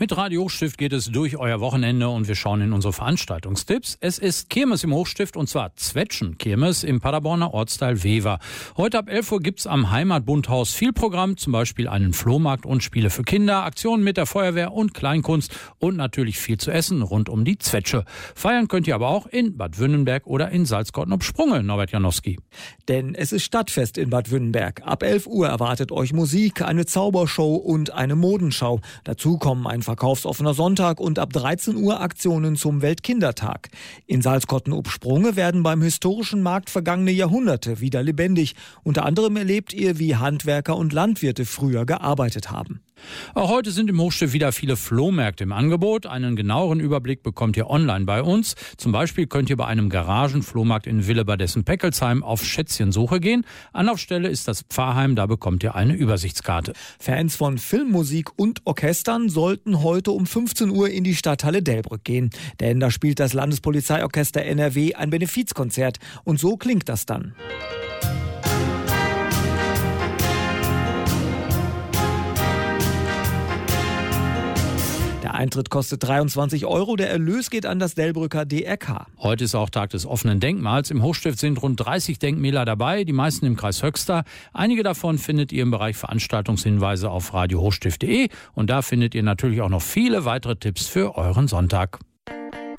Mit Radio Hochstift geht es durch euer Wochenende und wir schauen in unsere Veranstaltungstipps. Es ist Kirmes im Hochstift und zwar Zwetschgen-Kirmes im Paderborner Ortsteil Wever. Heute ab 11 Uhr gibt's am Heimatbundhaus viel Programm, zum Beispiel einen Flohmarkt und Spiele für Kinder, Aktionen mit der Feuerwehr und Kleinkunst und natürlich viel zu essen rund um die Zwetsche. Feiern könnt ihr aber auch in Bad Wünnenberg oder in Salzgottnop-Sprunge, Norbert Janowski. Denn es ist Stadtfest in Bad Wünnenberg. Ab 11 Uhr erwartet euch Musik, eine Zaubershow und eine Modenschau. Dazu kommen ein verkaufsoffener Sonntag und ab 13 Uhr Aktionen zum Weltkindertag. In Salzgottnop-Sprunge werden beim historischen Markt vergangene Jahrhunderte wieder lebendig. Unter anderem erlebt ihr, wie Handwerker und Landwirte früher gearbeitet haben. Auch heute sind im Hochstift wieder viele Flohmärkte im Angebot. Einen genaueren Überblick bekommt ihr online bei uns. Zum Beispiel könnt ihr bei einem Garagenflohmarkt in Willebadessen-Peckelsheim auf Schätzchensuche gehen. Anlaufstelle ist das Pfarrheim, da bekommt ihr eine Übersichtskarte. Fans von Filmmusik und Orchestern sollten heute um 15 Uhr in die Stadthalle Delbrück gehen. Denn da spielt das Landespolizeiorchester NRW ein Benefizkonzert. Und so klingt das dann. Der Eintritt kostet 23 €, der Erlös geht an das Delbrücker DRK. Heute ist auch Tag des offenen Denkmals. Im Hochstift sind rund 30 Denkmäler dabei, die meisten im Kreis Höxter. Einige davon findet ihr im Bereich Veranstaltungshinweise auf radiohochstift.de und da findet ihr natürlich auch noch viele weitere Tipps für euren Sonntag.